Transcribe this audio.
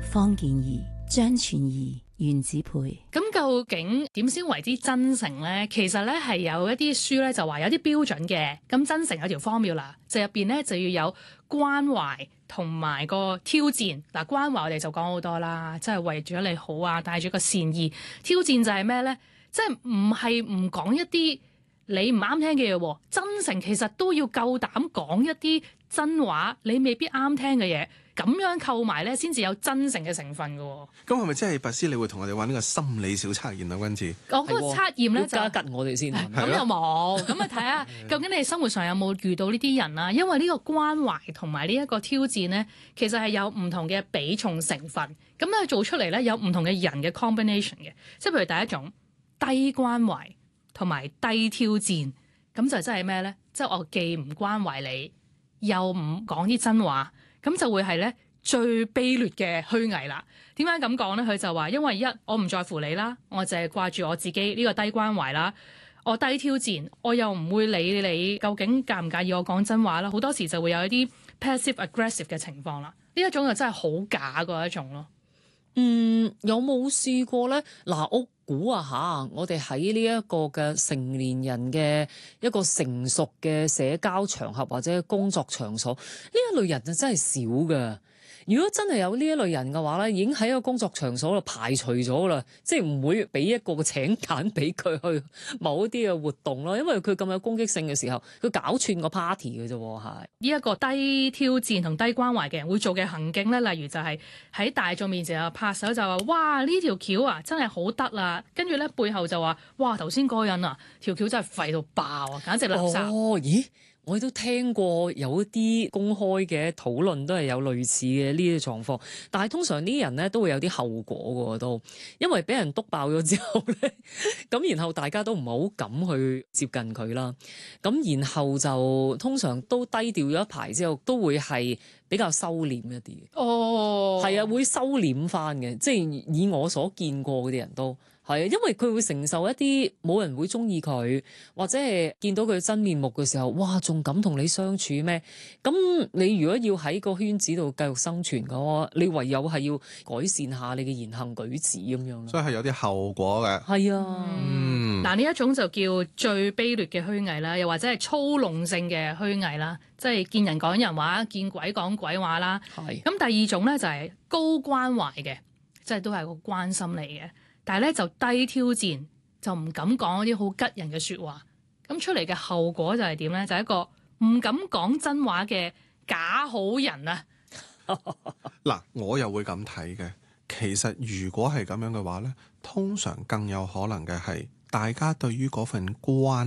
方健儀、張全儀、袁子培。 咁究竟點先為之真誠呢？其實咧係有一啲書咧就話有啲標準嘅。咁真誠有條 formula，就入邊咧就要有關懷同埋個挑戰。嗱，關懷我哋就講好多啦，即係為咗你好啊，帶住個善意。挑戰就係咩咧？即係唔講一啲你唔啱聽嘅嘢喎。真誠其實都要夠膽講一啲真話，你未必啱聽嘅嘢。咁樣扣埋咧，先至有真誠嘅成分嘅喎。 咁係咪即係拔斯？你會同我哋玩呢個心理小測驗啊？君次， 我嗰個測驗咧就加吉我哋先， 咁又冇，咁啊睇下究竟你生活上有冇遇到呢啲人啊？因為呢個關懷同埋呢一個挑戰咧，其實係有唔同嘅比重成分。咁咧做出嚟咧有唔同嘅人嘅 combination 嘅，即係譬如第一種低關懷同埋低挑戰，咁就真係咩咧？即係我既唔關懷你，又唔講啲真話。咁就會係咧最卑劣嘅虛偽啦。點解咁講咧？佢就話因為一我唔在乎你啦，我淨係掛住我自己呢個低關懷啦。我低挑戰，我又唔會理你究竟介唔介意我講真話啦。好多時就會有一啲 passive aggressive 嘅情況啦。呢一種就真係好假嗰一種咯。 有冇試過咧？嗱，我估啊嚇，我哋喺呢一個嘅成年人嘅一個成熟嘅社交場合或者工作場所，呢一類人就真係少㗎。如果真係有呢一類人嘅話咧，已經喺一個工作場所度排除咗啦，即係唔會俾一個請柬俾佢去某一啲嘅活動咯，因為佢咁有攻擊性嘅時候，佢搞串個 party 嘅啫喎，係呢一個低挑戰同低關懷嘅人會做嘅行徑咧，例如就係喺大眾面前又拍手就話：哇，呢條橋啊真係好得啦！跟住咧背後就話：哇，頭先嗰個人啊條橋真係廢到爆啊，簡直垃圾！ 哦，咦？我都聽過有一啲公開嘅討論都係有類似嘅呢啲狀況，但係通常呢啲人咧都會有啲後果嘅都，因為俾人篤爆咗之後咧，咁然後大家都唔係好敢去接近佢啦，咁然後就通常都低調咗一排之後，都會係比較收斂一啲。 哦， 係啊，會收斂翻嘅，即係以我所見過嗰啲人都。係啊，因為佢會承受一啲冇人會中意佢，或者係見到佢真面目嘅時候，哇，仲敢同你相處咩？咁你如果要喺個圈子度繼續生存嘅話，你唯有係要改善下你嘅言行舉止咁樣。 所以係有啲後果嘅。 係啊， 嗱呢一種就叫最卑劣嘅虛偽啦，又或者係操弄性嘅虛偽啦，即係見人講人話，見鬼講鬼話啦。 係。 咁第二種咧就係高關懷嘅，即係都係個關心你嘅。但係咧就低挑戰，就唔敢講嗰啲好吉人嘅説話，咁出嚟嘅後果就係點咧？就係一個唔敢講真話嘅假好人啊！ 嗱，我又會咁睇嘅。其實如果係咁樣嘅話咧，通常更有可能嘅係大家對於嗰份關